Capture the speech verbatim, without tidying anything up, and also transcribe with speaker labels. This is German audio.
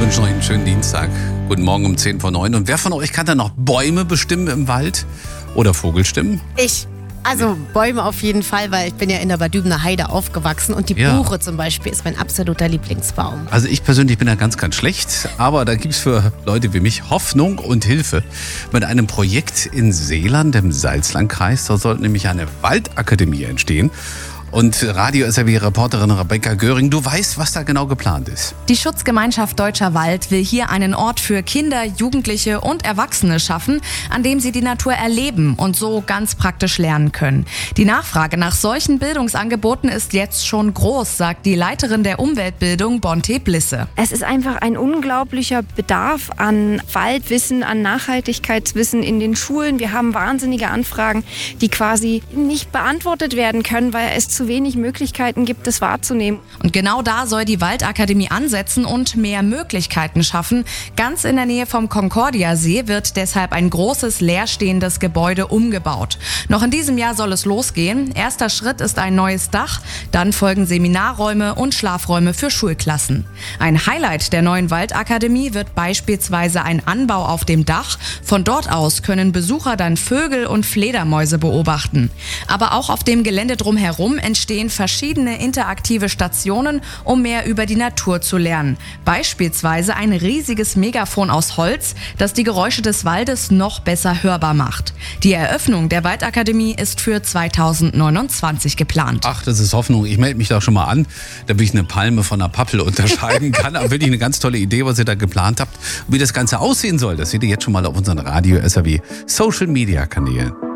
Speaker 1: wünsche euch einen schönen Dienstag. Guten Morgen um zehn vor neun. Und wer von euch kann da noch Bäume bestimmen im Wald oder Vogelstimmen?
Speaker 2: Ich. Also Bäume auf jeden Fall, weil ich bin ja in der Badübener Heide aufgewachsen und die
Speaker 1: Ja.
Speaker 2: Buche zum Beispiel ist mein absoluter Lieblingsbaum.
Speaker 1: Also ich persönlich bin da ganz, ganz schlecht. Aber da gibt es für Leute wie mich Hoffnung und Hilfe. Mit einem Projekt in Seeland, im Salzlandkreis. Da soll nämlich eine Waldakademie entstehen. Und Radio-S R W-Reporterin Rebecca Göring, du weißt, was da genau geplant ist.
Speaker 3: Die Schutzgemeinschaft Deutscher Wald will hier einen Ort für Kinder, Jugendliche und Erwachsene schaffen, an dem sie die Natur erleben und so ganz praktisch lernen können. Die Nachfrage nach solchen Bildungsangeboten ist jetzt schon groß, sagt die Leiterin der Umweltbildung Bonte Blisse.
Speaker 4: Es ist einfach ein unglaublicher Bedarf an Waldwissen, an Nachhaltigkeitswissen in den Schulen. Wir haben wahnsinnige Anfragen, die quasi nicht beantwortet werden können, weil es zu wenig Möglichkeiten gibt, das wahrzunehmen.
Speaker 3: Und genau da soll die Waldakademie ansetzen und mehr Möglichkeiten schaffen. Ganz in der Nähe vom Concordia-See wird deshalb ein großes leerstehendes Gebäude umgebaut. Noch in diesem Jahr soll es losgehen. Erster Schritt ist ein neues Dach, dann folgen Seminarräume und Schlafräume für Schulklassen. Ein Highlight der neuen Waldakademie wird beispielsweise ein Anbau auf dem Dach. Von dort aus können Besucher dann Vögel und Fledermäuse beobachten. Aber auch auf dem Gelände drumherum entstehen verschiedene interaktive Stationen, um mehr über die Natur zu lernen. Beispielsweise ein riesiges Megafon aus Holz, das die Geräusche des Waldes noch besser hörbar macht. Die Eröffnung der Waldakademie ist für zweitausendneunundzwanzig geplant.
Speaker 1: Ach, das ist Hoffnung. Ich melde mich da schon mal an, damit ich eine Palme von einer Pappel unterscheiden kann. Aber wirklich eine ganz tolle Idee, was ihr da geplant habt. Und wie das Ganze aussehen soll, das seht ihr jetzt schon mal auf unseren Radio-S R W Social-Media-Kanälen.